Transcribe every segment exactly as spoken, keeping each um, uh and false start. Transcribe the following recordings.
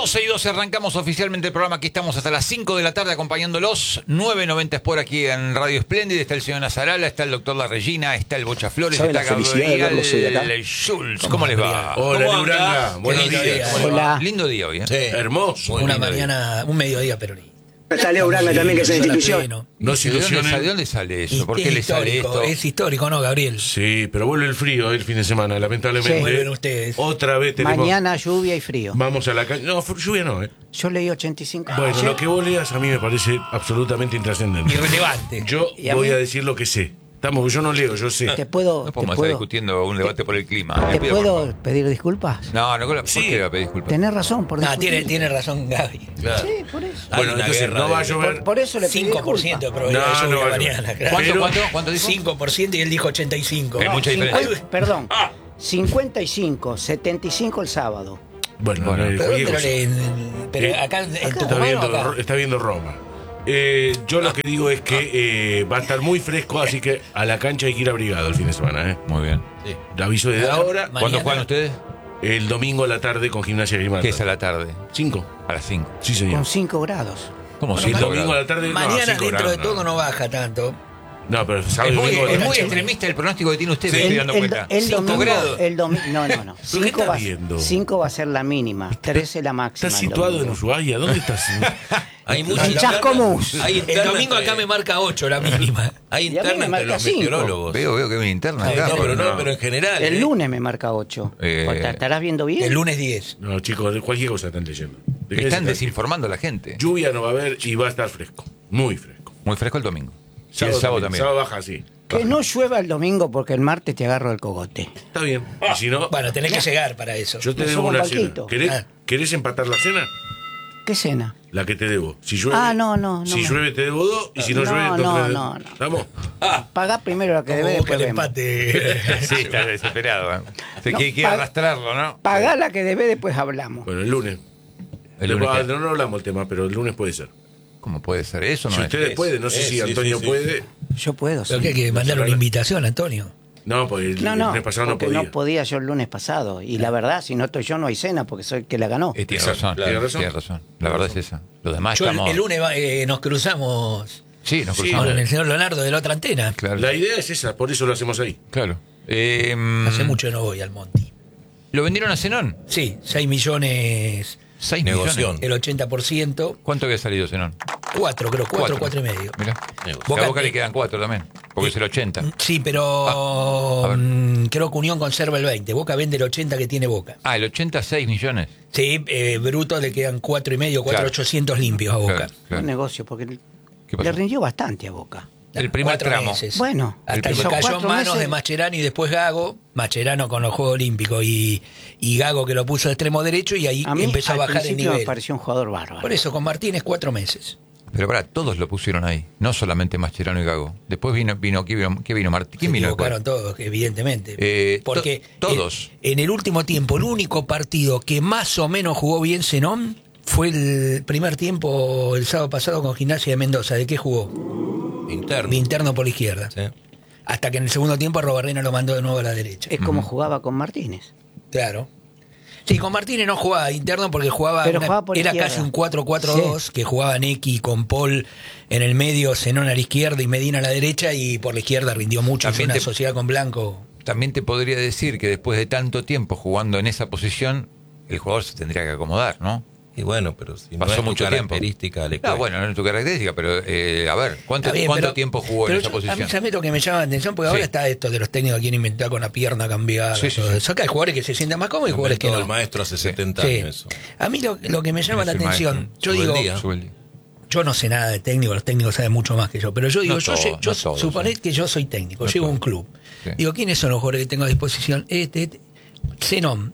doce y doce arrancamos oficialmente el programa. Aquí estamos hasta las cinco de la tarde acompañándolos. nueve noventa por aquí en Radio Espléndida. Está el señor Nazarala, está el doctor La Regina, está el Bocha Flores, está Gabriel Schulz. ¿Cómo les va? Hola, Uranga. Buenos días. Hola. Lindo día hoy, ¿eh? Sí. Hermoso. Una mañana, día. un mediodía peronista. Está Leo Uranga también, que es una institución. No se ¿De dónde, ilusionen. sale, ¿De dónde sale eso? Y ¿Por qué es le sale histórico, esto? Es histórico, ¿no, Gabriel? Sí, pero vuelve el frío el fin de semana, lamentablemente. Sí. Vuelven ustedes. Otra vez tenemos... Mañana lluvia y frío. Vamos a la calle. No, lluvia no, ¿eh? Yo leí ochenta y cinco. Bueno, ayer. lo que vos leas a mí me parece absolutamente intrascendente. Irrelevante. Yo ¿Y a voy mí? a decir lo que sé. Estamos, yo no leo, yo sé. ¿Te puedo, No te podemos estar puedo, discutiendo un debate por el clima. te Le pido por puedo favor. pedir disculpas? No, no, ¿por Sí. qué le va a pedir disculpas? Tenés razón por No, discutir. tiene, tiene razón Gaby. Claro. Sí, por eso. Bueno, Hay una entonces guerra no va a de- llover. Por, por eso le pedí cinco por ciento de disculpas. probabilidad No, de no lluvia va a llover. mañana. Claro. ¿Cuánto, Pero- cuánto, cuánto dijo? cinco por ciento y él dijo ochenta y cinco. Hay mucha cincuenta diferencia. Perdón, cincuenta y cinco, setenta y cinco el sábado. Bueno, Bueno, eh, ¿Pero, cualquier dónde lo cosa. leen? Pero Eh, acá en Está Tucumán o viendo, acá. está viendo Roma. Eh, yo lo que digo es que eh, va a estar muy fresco, así que a la cancha hay que ir abrigado el fin de semana. ¿eh? Muy bien. Sí. Lo aviso desde ahora. Mañana. ¿Cuándo juegan ustedes? El domingo a la tarde con Gimnasia Grimaldo. ¿Qué es a la tarde? Cinco. A las cinco. Sí, señor. Con cinco grados. ¿Cómo Sí, cinco el domingo a grados? la tarde. no, Mañana cinco dentro grados, de todo no baja tanto. No, pero sábado Es y muy, domingo. es no. muy extremista el pronóstico que tiene usted, me Sí. estoy El, dando el- cuenta. el Cinco domingo, grados. el domingo, no, no, no. qué Cinco estás va, viendo? cinco va a ser la mínima, trece la máxima. ¿Estás el situado en domingo. Ushuaia? ¿Dónde estás? Hay mucha En interna- Chascomús. Hay El interna domingo entre- acá me marca ocho la mínima. Hay Y a mí me interna entre marca los cinco. meteorólogos. Veo, veo que hay una interna No, acá. no, pero no. no, pero en general. El ¿eh? lunes me marca ocho. Eh, ¿Estarás viendo bien? El lunes diez. No, chicos, cualquier cosa están leyendo. ¿De qué Están se desinformando a la gente. trata? Lluvia no va a haber y va a estar fresco. Muy fresco. Muy fresco el domingo. Y el sábado también. Sábado baja, sí. Que no llueva el domingo porque el martes te agarro el cogote. Está bien. Y si no, Bueno, tenés que llegar para eso. yo te me debo subo una un cena. banquito. ¿Querés, Ah. ¿Querés empatar la cena? ¿Qué cena? La que te debo. Si llueve, Ah, no, no, no Si me- llueve te debo dos y si no, No, llueve no, entonces- no, no. ¿Estamos? Pagá primero lo que Como debes, busca el después vemos. empate. Sí, está desesperado. ¿eh? Se No, quiere, quiere paga- arrastrarlo, ¿no? Pagá la que debes, después hablamos. Bueno, el lunes. El lunes Ah, qué? no, no hablamos el tema, pero el lunes puede ser. ¿Cómo puede ser eso? No si es. ustedes es, pueden, no sé es, si sí, Antonio sí, sí. puede. Yo puedo, sí. Pero que hay que mandarle una invitación, Antonio. No, porque el, No, el no, lunes pasado no porque podía. no podía yo el lunes pasado. Y la verdad, si no estoy yo, no hay cena, porque soy el que la ganó. Eh, tiene Exacto, razón, claro. tiene razón. tiene razón. La verdad es esa. Los demás Yo el, estamos. el lunes va- eh, nos cruzamos Sí, nos Sí, cruzamos. con el señor Leonardo de la otra antena. Claro. La idea es esa, por eso lo hacemos ahí. Claro. Eh, Hace mucho no voy al Monti. ¿Lo vendieron a Zenón? Sí, seis millones, seis Negoción. millones. el ochenta por ciento. ¿Cuánto había salido Zenón? cuatro, creo, cuatro, cuatro y medio. Mirá. Boca- a Boca le quedan cuatro también, porque es el ochenta. Sí, pero Ah, a ver. mm, creo que Unión conserva el veinte. Boca vende el ochenta que tiene Boca. Ah, el ochenta, seis millones. Sí, eh, bruto le quedan cuatro y medio, cuatro Claro. ochocientos limpios a Boca. Claro, Un claro. negocio, porque ¿Qué pasó? le rindió bastante a Boca. El primer Cuatro tramo. meses. Bueno, Hasta el que primer- cayó en cuatro manos meses. de Mascherano y después Gago. Mascherano con los Juegos Olímpicos y, y Gago que lo puso de extremo derecho y ahí A mí empezó a al bajar el principio nivel. me pareció un jugador bárbaro. Por eso, con Martínez cuatro meses. Pero para todos lo pusieron ahí, no solamente Mascherano y Gago. Después vino, vino, ¿quién vino? ¿Qué vino Martí? ¿Quién Se vino? equivocaron todos, evidentemente. Eh, Porque to- todos. En, en el último tiempo, el único partido que más o menos jugó bien Zenón fue el primer tiempo el sábado pasado con Gimnasia de Mendoza. ¿De qué jugó? Interno. De interno por la izquierda. Sí. Hasta que en el segundo tiempo Robarrena lo mandó de nuevo a la derecha. Es como jugaba con Martínez. Claro. Sí, con Martínez no jugaba de interno porque jugaba, Pero una- jugaba por era izquierda. casi un cuatro cuatro dos, Sí. que jugaba Neki con Paul en el medio, Zenón a la izquierda y Medina a la derecha, y por la izquierda rindió mucho. También Fue una te- sociedad con Blanco. También te podría decir que después de tanto tiempo jugando en esa posición, el jugador se tendría que acomodar, ¿no? Y bueno, pero si Pasó no es mucho tu tiempo. característica, le Ah, cuesta. bueno, no es tu característica, pero eh, a ver, ¿cuánto, Está bien, cuánto pero- tiempo jugó pero en esa yo- A mí, posición? ¿sabes lo que me llama la atención? Porque Sí. ahora está esto de los técnicos que quieren inventar con la pierna cambiada. Sí, sí, todo sí. eso. Acá hay jugadores que se sienten más cómodos y Lo jugadores que inventó no. el maestro hace setenta Sí. años eso. A mí lo, lo que me llama Es la el atención, maestro. yo Sube el digo, día. Sube el día. yo no sé nada de técnico, los técnicos saben mucho más que yo, pero yo digo, No yo, todos, sé- yo no todos, suponed sí. que yo soy técnico, No llego a un todos. club. Sí. Digo, ¿quiénes son los jugadores que tengo a disposición? Este, este, Zenón.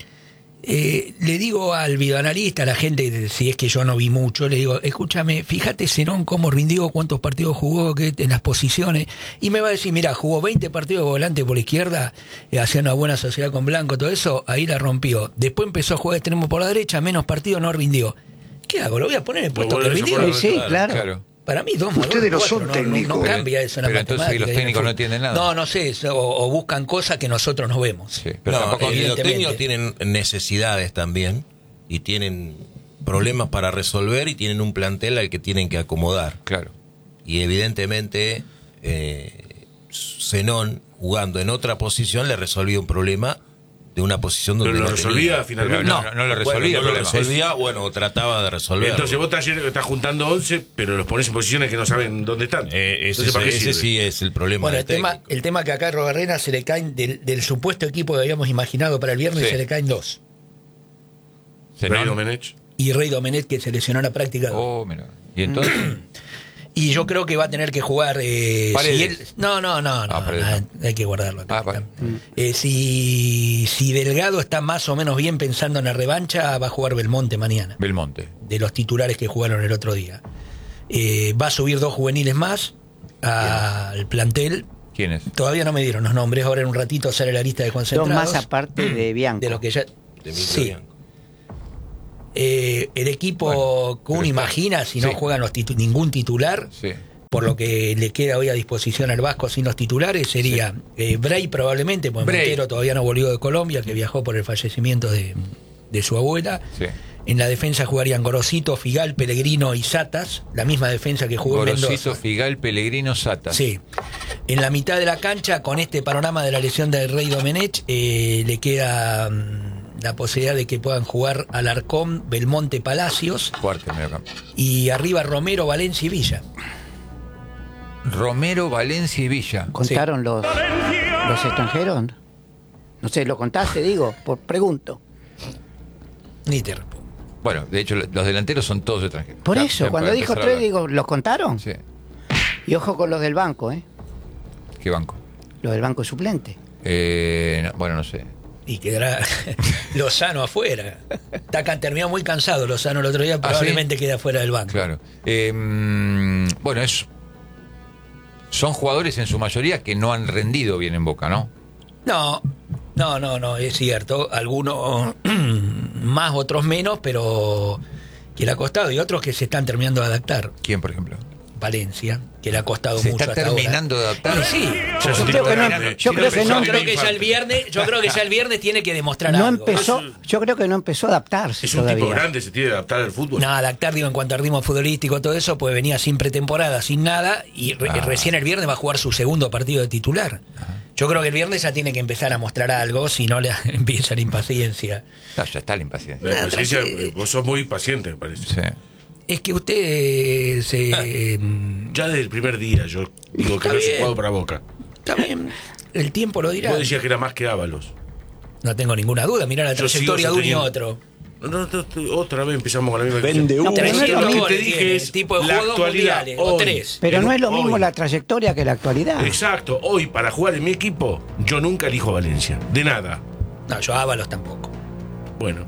Eh, le digo al videoanalista, a la gente, si es que yo no vi mucho, le digo, escúchame, fíjate Zenón cómo rindió, cuántos partidos jugó, qué, en las posiciones, y me va a decir, mira, jugó veinte partidos de volante por la izquierda, eh, hacía una buena sociedad con Blanco, todo eso, ahí la rompió. Después empezó a jugar extremo por la derecha, menos partidos, no rindió. ¿Qué hago? ¿Lo voy a poner en el puesto que volvés a rindió? poner- Sí, sí, claro, claro. Claro. Para mí, dos más Ustedes dos, no cuatro, son no, técnicos. No, no Pero- cambia eso en la pero entonces matemática. los y en el técnicos no fútbol. entienden nada. No, no sé, eso, o, o buscan cosas que nosotros no vemos. Sí, pero No, tampoco eh, los evidentemente. técnicos tienen necesidades también y tienen problemas para resolver y tienen un plantel al que tienen que acomodar. Claro. Y evidentemente eh, Zenón, jugando en otra posición, le resolvía un problema de una posición donde Pero lo no resolvía tenía. finalmente. No, no, no lo resolvía. Bueno, no el lo problema. resolvía, bueno, trataba de resolver. Entonces vos estás, estás juntando once, pero los pones en posiciones que no saben dónde están. Eh, ese Entonces, ¿para qué ese sirve? sí es el problema Bueno, del el tema, técnico. el tema que acá a Robarrena se le caen del, del supuesto equipo que habíamos imaginado para el viernes, Sí. se le caen dos. Zenón. Rey Domenech. Y Rey Domenech, que se lesionó en la práctica. Oh, mira. ¿Y entonces? Y yo creo que va a tener que jugar. Eh, Paredes. si él- no, no, no, no, Ah, Paredes. no, hay que guardarlo. acá. Ah, vale. Eh, si, si Delgado está más o menos bien pensando en la revancha, va a jugar Belmonte mañana, Belmonte. de los titulares que jugaron el otro día. Eh, va a subir dos juveniles más al plantel. ¿Quién es? Todavía no me dieron los nombres, ahora en un ratito sale la lista de Dos concentrados. más aparte de Bianco. de los que ya. De Emilio Sí. Bianco. Eh, el equipo Bueno, que uno pero está- imagina, si no sí. juegan los titu- ningún titular, Sí. por lo que le queda hoy a disposición al Vasco sin los titulares, sería eh, Bray probablemente, porque Bray. Montero todavía no volvió de Colombia, que viajó por el fallecimiento de, de su abuela. Sí. En la defensa jugarían Gorosito, Figal, Pellegrino y Satas, la misma defensa que jugó en Gorosito, Mendoza. Figal, Pellegrino, Sata. Sí. En la mitad de la cancha, con este panorama de la lesión del Rey Domenech, eh, le queda mm, la posibilidad de que puedan jugar Alarcón, Belmonte, Palacios, Fuerte, medio campo. y arriba Romero, Valencia y Villa. Romero, Valencia y Villa. ¿Contaron los, los extranjeros? No sé, ¿lo contaste, digo? Por pregunto. Ni te respondo. Bueno, de hecho, los delanteros son todos extranjeros. Por Ya, eso, ya cuando para dijo empezar a tres, hablar. digo, ¿los contaron? Sí. Y ojo con los del banco, ¿eh? ¿Qué banco? Los del banco suplente. Eh, no, bueno, no sé. Y quedará Lozano afuera. Está can- terminó muy cansado Lozano el otro día, ¿Ah, probablemente queda fuera del banco. Claro. Eh, mm, bueno, es, son jugadores en su mayoría que no han rendido bien en Boca, ¿no? No, no, no, no, es cierto. Algunos más, otros menos, pero que le ha costado. Y otros que se están terminando de adaptar. ¿Quién, por ejemplo? Valencia, que le ha costado Se mucho está hasta terminando ahora. de adaptar. Bueno, sí. Ya es Yo un creo tipo que no- grande. yo Si creo que empezó no- a Yo creo tener que ya el infarto. viernes, yo creo que ya el viernes tiene que demostrar No algo. empezó, Eso- yo creo que no empezó a adaptarse Es un tipo todavía. grande, se tiene que adaptar al fútbol. No, adaptar, digo, en cuanto a ritmo futbolístico, todo eso, pues venía sin pretemporada, sin nada, y re- Ah. recién el viernes va a jugar su segundo partido de titular. Yo creo que el viernes ya tiene que empezar a mostrar algo, si no le empieza la impaciencia. No, ya está la impaciencia. La paciencia, eh, vos sos muy paciente, me parece. Sí. Es que usted eh, se... mm, Ya desde el primer día yo digo que Está no es un bien. juego para Boca. también el tiempo lo dirá. Vos decías que era más que Ábalos. No tengo ninguna duda, mirá la Yo trayectoria sigo de uno y sosteniendo- otro. No, no, no, no, otra vez empezamos con la misma Vende discusión. humo. No, pero no es lo Lo que mismo. te dije es tipo de la juegos actualidad, mundiales, o hoy. tres. Pero no es lo mismo hoy. la trayectoria que la actualidad. Exacto, hoy para jugar en mi equipo, yo nunca elijo a Valencia. De nada. No, yo Ábalos tampoco. Bueno.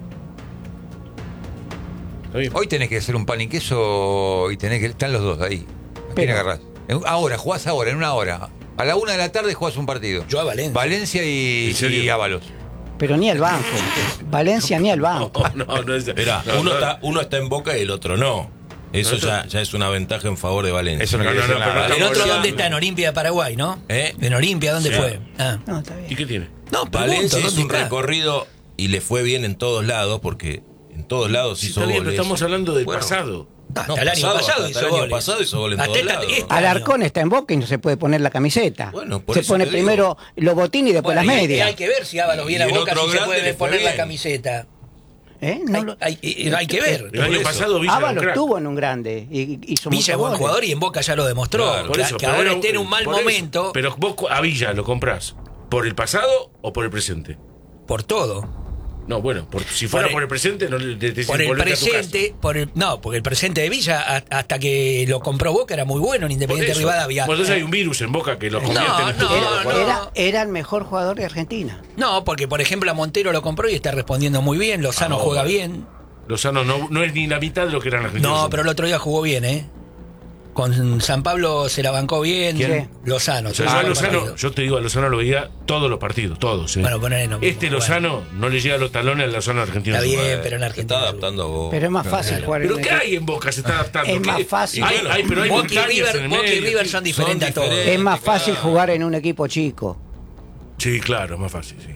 Está bien. Hoy tenés que hacer un pan y queso y tenés que... Están los dos ahí. ¿A quién Pero- agarrás? En- Ahora, jugás ahora, en una hora. A la una de la tarde jugás un partido. Yo a Valencia. Valencia y, ¿En serio? y Ábalos. Pero ni el banco. Valencia ni el banco. No, no, no es. Esperá, no, uno, no. está, uno está en Boca y el otro no. Eso ya, ya es una ventaja en favor de Valencia. Eso no, No, quiere no, decir no, pero nada. no ¿El otro estamos dónde hablando. está? En Olimpia de Paraguay, ¿no? ¿Eh? ¿En Olimpia dónde Sí. fue? Ah. No, está bien. ¿Y qué tiene? No, pregunto, Valencia hizo ¿dónde un está? recorrido y le fue bien en todos lados porque en todos lados Sí, hizo está bien, pero goles. estamos hablando del Bueno, pasado. Ah, hasta No, el año pasado, pasado hasta hizo el año goles. pasado hizo gol en Hasta todos esta- lados. este Alarcón año. está en Boca y no se puede poner la camiseta. Bueno, por se eso pone te digo. primero los botines y después Bueno, las y- y medias. hay que ver si Ábalos viene Y a en Boca otro si se grande puede le fue poner la bien. camiseta. ¿Eh? No Hay, lo- hay- y- hay que ver. El año eso. pasado Villa era un Ábalos crack. estuvo en un grande y hizo Villa muchos es buen goles. jugador y en Boca ya lo demostró. Claro, Por que eso, que pero ahora era- esté en un mal por eso. momento Pero vos a Villa lo comprás. ¿Por el pasado o por el presente? por todo. No, bueno, por, si fuera Por el- por el presente, no le te, te Por el volvete a tu casa. presente, por el, no, porque el presente de Villa a- hasta que lo compró Boca era muy bueno en Por Independiente eso. Rivadavia. Bueno, entonces hay un virus en Boca que los convierte No, en no, Era, no. era- era el mejor jugador de Argentina. No, porque por ejemplo a Montero lo compró y está respondiendo muy bien, Lozano Ah, juega bueno. bien. Lozano no, no es ni la mitad de lo que eran argentinos. No, pero el otro día jugó bien, ¿eh? Con San Pablo se la bancó bien. ¿Quién? Lozano. O sea, se yo, la a bancó Lozano, partido. yo te digo, a Lozano lo veía todos los partidos, todos. ¿eh? Bueno, poner lo mismo, este bueno. Lozano no le llega a los talones al Lozano argentino. Está bien, Eh, pero en Se Argentina. está adaptando a vos. Pero es más fácil jugar en ¿Pero un qué equipo- hay en Boca? Se está adaptando. Es ¿Qué? más fácil. Hay, hay, pero hay Boca y montañas River, en el Boca y medio. River son diferentes a todos. diferentes. Es más fácil claro. jugar en un equipo chico. Sí, claro, es más fácil, sí.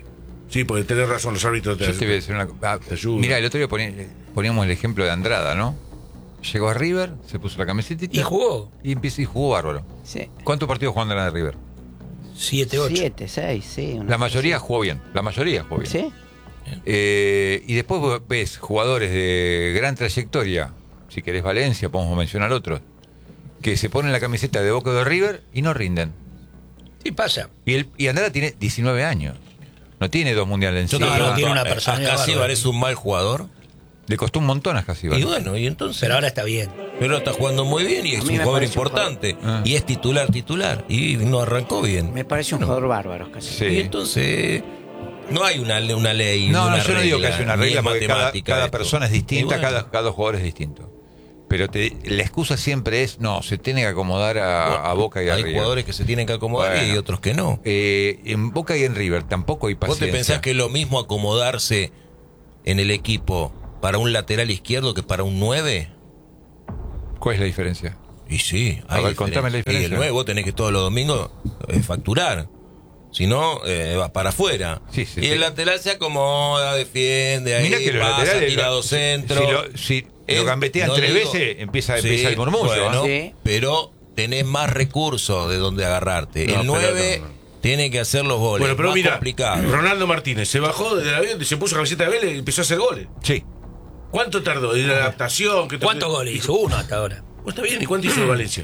Sí, porque tenés razón, los árbitros te Yo te voy a decir una cosa. te ayudan. Mira, el otro día poní- poníamos el ejemplo de Andrada, ¿no? Llegó a River, se puso la camiseta Y jugó. y empieza y jugó bárbaro. Sí. ¿Cuántos partidos jugó Andrada de River? siete ocho. Siete, seis, sí. una La cosa mayoría así. jugó bien. La mayoría jugó bien. ¿Sí? Eh, y después vos ves jugadores de gran trayectoria, si querés Valencia, podemos mencionar otros, que se ponen la camiseta de Boca o de River y no rinden. Sí, pasa. Y, el, y Andrada tiene diecinueve años. No tiene dos mundiales Yo encima. te no, pregunto, tiene una ¿a personalidad Casíbar bárbara. es un mal jugador? Le costó un montón a Casíbar. Y bueno, y entonces. Pero ahora está bien. Pero está jugando muy bien y es A mí un me jugador parece un importante. Ah. Y es titular, titular. Y no arrancó bien. Me parece un jugador bárbaro, casi. Sí. Y entonces. No hay una, una ley. No, una no, yo no digo que regla, haya una ni regla es porque cada, matemática cada esto. persona es distinta, Y bueno, cada, cada jugador es distinto. Pero te- la excusa siempre es, no, se tiene que acomodar a, bueno, a Boca y a hay River. jugadores que se tienen que acomodar y Bueno. hay otros que no. Eh, en Boca y en River tampoco hay ¿Vos paciencia. te pensás que es lo mismo acomodarse en el equipo para un lateral izquierdo que para un nueve? ¿Cuál es la diferencia? Y sí, A hay ver, contame la diferencia. Y el nueve vos tenés que todos los domingos eh, facturar. Si no, eh, vas para afuera. Sí, sí, y sí. el lateral se acomoda, defiende, ahí Mira que los pasa, laterales, tira lo- dos si- centros. Si, lo, si Es- lo gambetean no tres digo- veces, empieza, Sí, empieza el murmullo. bueno, ¿ah? Sí. pero tenés más recursos de donde agarrarte. No, el pero nueve no, no. tiene que hacer los goles. Bueno, pero más mira, complicado. Ronaldo Martínez se bajó del avión, se puso camiseta de Vélez y empezó a hacer goles. Sí. ¿Cuánto tardó? ¿Y la adaptación? ¿Qué ¿Cuántos goles hizo? Uno hasta ahora. Pues está bien, ¿y cuánto hizo el Valencia?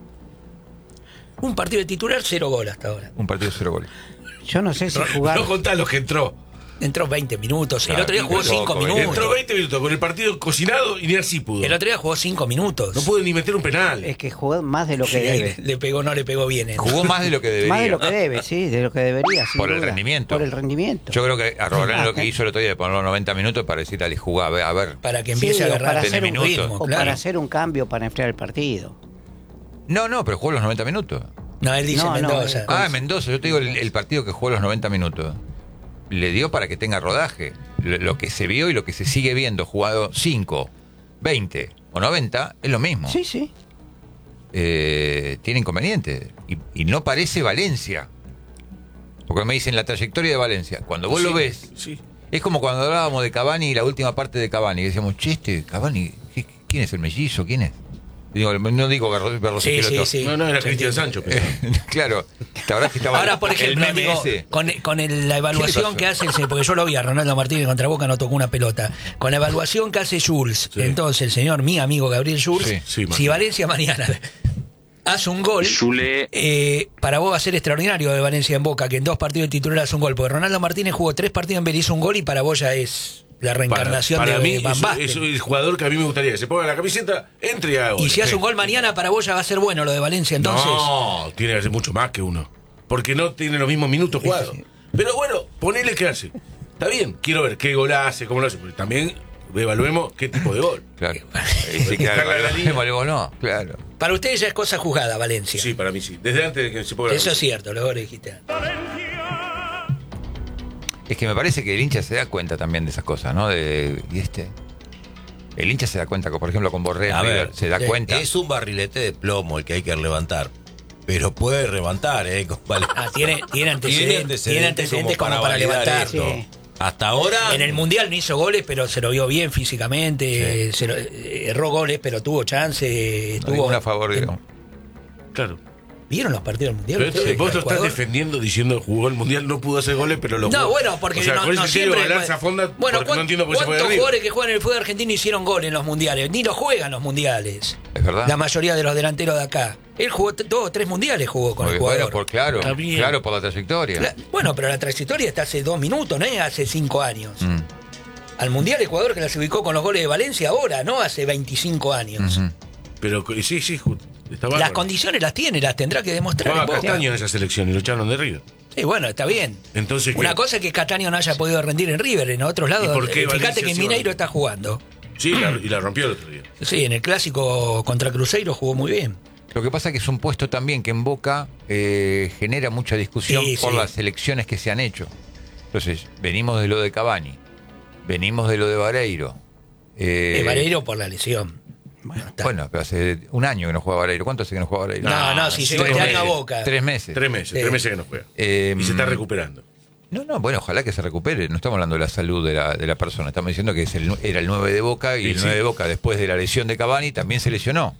Un partido de titular, cero goles hasta ahora. Un partido de cero goles. Yo no sé si No, jugar. no contá los que entró. Entró veinte minutos. El Claro, otro día jugó loco, cinco eh. minutos. Entró veinte minutos con el partido cocinado y ni así pudo. El otro día jugó cinco minutos. No pudo ni meter un penal. Es que jugó más de lo que Sí, debe. le pegó, no le pegó bien. eh. Jugó más de lo que debería. Más de lo que debe, sí, de lo que debería. sin Por el duda. rendimiento. Por el rendimiento. Yo creo que a Roland Ah, lo que ok. hizo el otro día de ponerlo noventa minutos para decirle al jugá, a ver, a ver. Para que Sí, empiece a o agarrar para tener hacer un minutos. ritmo, O claro. para hacer un cambio para enfriar el partido. No, no, pero jugó los noventa minutos. No, él dice No, no, Mendoza. eh, Ah, Mendoza, yo te digo el, el partido que jugó los noventa minutos. Le dio para que tenga rodaje. Lo, lo que se vio y lo que se sigue viendo jugado cinco, veinte o noventa es lo mismo. Sí, sí. Eh, tiene inconvenientes. Y, y no parece Valencia. Porque me dicen la trayectoria de Valencia. Cuando vos Sí, lo ves, Sí. es como cuando hablábamos de Cavani y la última parte de Cavani. Que decíamos, che, este Cavani, ¿qué- ¿quién es el mellizo? ¿Quién es? Digo, no digo Berro- Berros Sí, sí, Esqueloto. sí. No, no, era Se Cristian entiende. Sancho. pero- Claro, la verdad es que estaba Ahora, por el ejemplo, meme digo, ese. con, con el- la ¿Qué evaluación le que pasó? hace, el, porque yo lo vi a Ronaldo Martínez contra Boca, no tocó una pelota. Con la evaluación que hace Jules, Sí. entonces el señor, mi amigo Gabriel Jules, Sí, sí, si Martín. Valencia mañana hace un gol, Zule. eh, para vos va a ser extraordinario de Valencia en Boca, que en dos partidos de titular hace un gol. Porque Ronaldo Martínez jugó tres partidos en Vélez, hizo un gol y para vos ya es la Para, reencarnación para de mí Van es, Basten. es el jugador que a mí me gustaría que se ponga la camiseta, entre y haga Y goles. si hace Sí. un gol mañana, para vos ya va a ser bueno lo de Valencia, entonces. No, tiene que hacer mucho más que uno. Porque no tiene los mismos minutos jugados. Pero bueno, ponele que hace. Está bien, quiero ver qué gol hace, cómo lo hace. Pero también evaluemos qué tipo de gol. Claro. Eh, sí, claro, Está la línea. evaluemos, no, claro. Para ustedes ya es cosa jugada, Valencia. Sí, para mí sí. Desde antes de que se ponga la Eso es camiseta. cierto, lo dijiste antes. Es que me parece que el hincha se da cuenta también de esas cosas, ¿no? De, y este. El hincha se da cuenta, por ejemplo, con Borré, A ver, se da sí, cuenta. Es un barrilete de plomo el que hay que levantar. Pero puede levantar, ¿eh? Vale. Ah, tiene, tiene antecedentes, tiene antecedentes como, para, validar levantar. esto. Sí. Hasta ahora. En el Mundial no hizo goles, pero se lo vio bien físicamente. Se lo- eh, erró goles, pero tuvo chance. No tuvo, ninguna favor, digamos. Claro. ¿Vieron los partidos del Mundial? Pero ustedes, vos lo estás Ecuador? defendiendo diciendo jugó el mundial, no pudo hacer goles, pero lo No, jugó. bueno, porque o sea, no, con no ese criterio siempre. balanza fonda, bueno, porque no entiendo por qué se fue de ¿cuántos arriba. jugadores que juegan en el fútbol argentino hicieron gol en los mundiales? Ni lo juegan los mundiales. Es verdad. La mayoría de los delanteros de acá. Él jugó t- dos o tres mundiales jugó con Porque, el jugador. bueno, por, claro, Está bien. claro, por la trayectoria. La- bueno, pero la trayectoria está hace dos minutos, no es hace cinco años. Mm, Al Mundial Ecuador que clasificó con los goles de Valencia ahora, no hace veinticinco años. ujú. Pero sí, sí, ju- está Las bárbaro. condiciones las tiene, las tendrá que demostrar. Jugaba en Boca. Castaño en esa selección y lo echaron de River. Sí, bueno, está bien. Entonces, Una ¿qué? cosa es que Castaño no haya podido rendir en River, en otros lados. ¿Y por qué eh, Fíjate Valencia que sí Mineiro va? está jugando. Sí, la- y la rompió el otro día. Sí, en el clásico contra Cruzeiro jugó muy bien. Lo que pasa es que es un puesto también que en Boca eh, genera mucha discusión Sí, por sí. las elecciones que se han hecho. Entonces, venimos de lo de Cavani, venimos de lo de Vareiro. Eh, Eh, Vareiro por la lesión. Bueno, está. Bueno, pero hace un año que no juega Vareiro. ¿Cuánto hace que no juega Vareiro? no, no, si sí, llegó este tres año a meses. Boca. Tres meses. Tres meses, Sí. tres meses que no juega. Eh, Y se está recuperando. No, no, bueno, ojalá que se recupere. No estamos hablando de la salud de la, de la persona. Estamos diciendo que es el, era el nueve de Boca y sí, el nueve sí. de Boca, después de la lesión de Cavani, también se lesionó.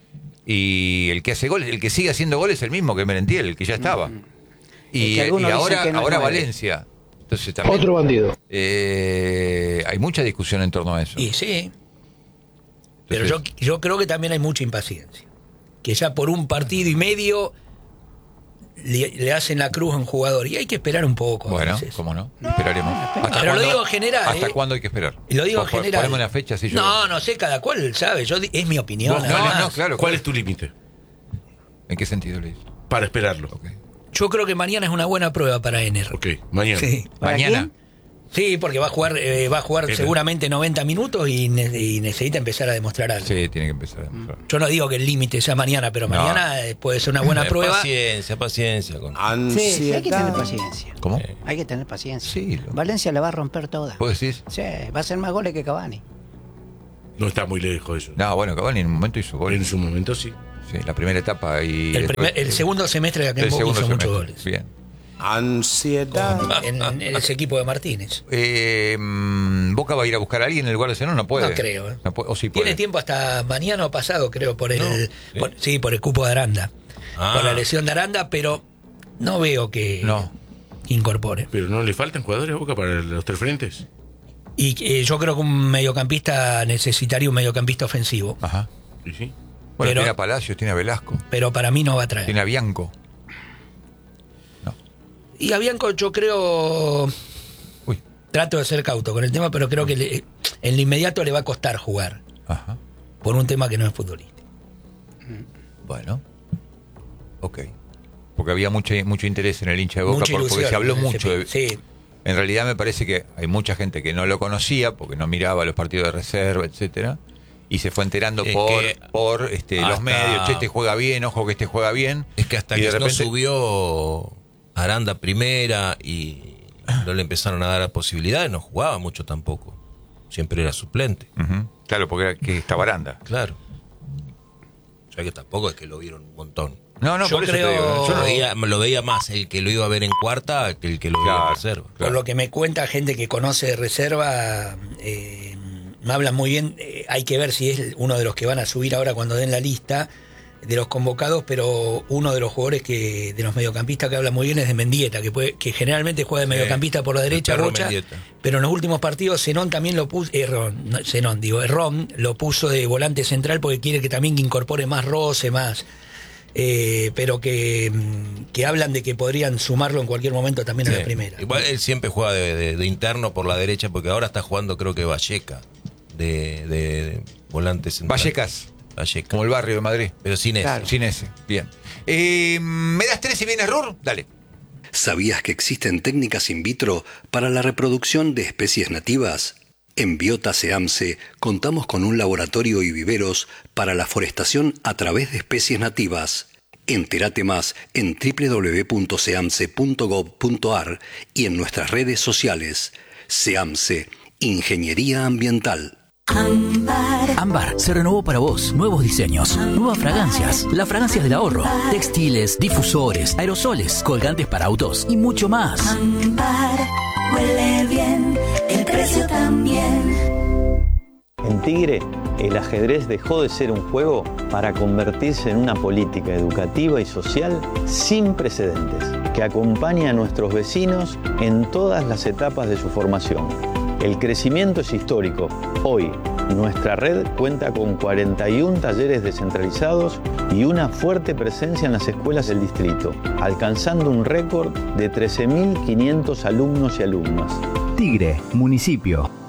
Y el que hace goles, el que sigue haciendo goles es el mismo que Merentiel, el que ya estaba. Mm. Y, y ahora, no ahora Valencia. Entonces, también, otro bandido. Eh, hay mucha discusión en torno a eso. Y sí. Pero Entonces, yo, yo creo que también hay mucha impaciencia. Que ya por un partido y medio le, le hacen la cruz a un jugador. Y hay que esperar un poco. Bueno, ¿cómo no? no Esperaremos. ¿Hasta pero cuándo, lo digo en general. ¿Hasta eh? cuándo hay que esperar? Y lo digo en general. Ponemos una fecha. Si yo... No, no sé, cada cual sabe. Yo, es mi opinión. No, no, no, claro. ¿Cuál es tu límite? ¿En qué sentido le dices? Para esperarlo. Okay. Yo creo que mañana es una buena prueba para Ener. Ok, mañana. Sí. ¿Mañana? Sí, porque va a jugar eh, va a jugar sí, seguramente noventa minutos y, ne y necesita empezar a demostrar algo. Sí, tiene que empezar a demostrar. Yo no digo que el límite sea mañana, pero no. mañana puede ser una buena prueba. Paciencia, paciencia. Con... Sí, sí, hay que tener paciencia. ¿Cómo? Sí. Hay que tener paciencia. Sí, lo... Valencia la va a romper toda. ¿Puedo decir? Sí, va a hacer más goles que Cavani. No está muy lejos eso. No, bueno, Cavani en un momento hizo goles. En su momento sí. Sí, la primera etapa y... El, primer, el segundo semestre de Aquembo hizo muchos goles. Bien. Ansiedad. En, en ese equipo de Martínez. Eh, ¿Boca va a ir a buscar a alguien en el lugar de Zenón? No puede. No creo. ¿eh? No puede. O sí puede. Tiene tiempo hasta mañana o pasado, creo, por el, no, ¿sí? Por, sí, por el cupo de Aranda. Ah. Por la lesión de Aranda, pero no veo que no. incorpore. Pero no le faltan jugadores a Boca para los tres frentes. Y eh, yo creo que un mediocampista necesitaría un mediocampista ofensivo. Ajá. ¿Y sí? Bueno, pero, tiene a Palacios, tiene a Velasco. Pero para mí no va a traer. Tiene a Bianco. No. Y a Bianco yo creo... Uy. Trato de ser cauto con el tema, pero creo que le, en lo inmediato le va a costar jugar. Ajá. Por un tema que no es futbolístico. Bueno. Ok. Porque había mucho, mucho interés en el hincha de Boca, mucha porque ilusión, se habló mucho. De, sí. En realidad me parece que hay mucha gente que no lo conocía, porque no miraba los partidos de reserva, etcétera, y se fue enterando es por, por este, hasta, los medios. Che, este juega bien, ojo que este juega bien. Es que hasta y que de repente... no subió Aranda primera y no le empezaron a dar posibilidades, no jugaba mucho tampoco. Siempre era suplente. Uh-huh. Claro, porque era que estaba Aranda. Claro. O sea que tampoco es que lo vieron un montón. No, no, yo por creo, eso te digo, yo lo veía, lo veía más el que lo iba a ver en cuarta que el que lo claro, veía en reserva. Por claro. lo que me cuenta gente que conoce de reserva, eh, me hablan muy bien. Eh, hay que ver si es uno de los que van a subir ahora cuando den la lista de los convocados, pero uno de los jugadores que de los mediocampistas que habla muy bien es de Mendieta, que puede, que generalmente juega de mediocampista por la derecha, Bocha, pero en los últimos partidos Zenón también lo puso, eh, Ron, no, Zenón, digo, Ron lo puso de volante central porque quiere que también que incorpore más roce, más... Eh, pero que, que hablan de que podrían sumarlo en cualquier momento también sí. a la primera. Igual él siempre juega de, de, de interno por la derecha, porque ahora está jugando creo que Valleca de, de, de volante central. Vallecas. Valleca. Como el barrio de Madrid. Pero sin ese. Claro. Sin ese. Bien. Eh, ¿Me das tres y vienes Rur? Dale. ¿Sabías que existen técnicas in vitro para la reproducción de especies nativas? En Biota SEAMSE contamos con un laboratorio y viveros para la forestación a través de especies nativas. Entérate más en doble u doble u doble u punto seamse punto gov punto ar y en nuestras redes sociales. SEAMSE, Ingeniería Ambiental. Ámbar. Ámbar se renovó para vos. Nuevos diseños, nuevas fragancias, las fragancias del ahorro, textiles, difusores, aerosoles, colgantes para autos y mucho más. Ámbar, huele bien, el precio también. En Tigre, el ajedrez dejó de ser un juego para convertirse en una política educativa y social sin precedentes, que acompaña a nuestros vecinos en todas las etapas de su formación. El crecimiento es histórico. Hoy, nuestra red cuenta con cuarenta y uno talleres descentralizados y una fuerte presencia en las escuelas del distrito, alcanzando un récord de trece mil quinientos alumnos y alumnas. Tigre, municipio.